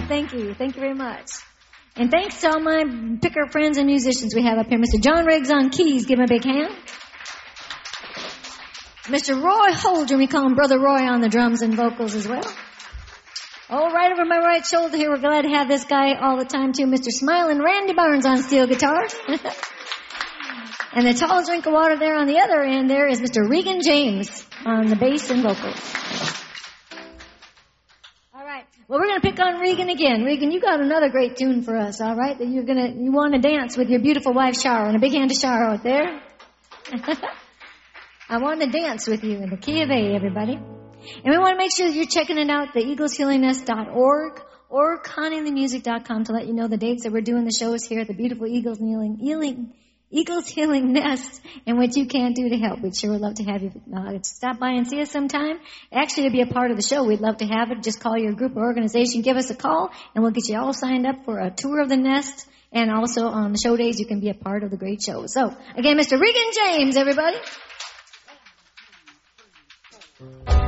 Thank you. Thank you very much. And thanks to all my picker friends and musicians we have up here. Mr. John Riggs on keys. Give him a big hand. Mr. Roy Holdren, we call him Brother Roy, on the drums and vocals as well. Oh, right over my right shoulder here, we're glad to have this guy all the time too, Mr. Smiling Randy Barnes on steel guitars. And the tall drink of water there on the other end there is Mr. Regan James on the bass and vocals. All right, well, we're going to pick on Regan again. Regan, you got another great tune for us, all right, that you want to dance with your beautiful wife, Shara, and a big hand to Shara out there. I want to dance with you in the key of A, everybody. And we want to make sure that you're checking it out, the eagleshealingnest.org or ConnieandTheMusic.com to let you know the dates that we're doing the shows here at the beautiful Eagles Healing Nest and what you can do to help. We'd sure would love to have you stop by and see us sometime. Actually, to be a part of the show, we'd love to have it. Just call your group or organization, give us a call, and we'll get you all signed up for a tour of the nest. And also on the show days, you can be a part of the great show. So, again, Mr. Regan James, everybody.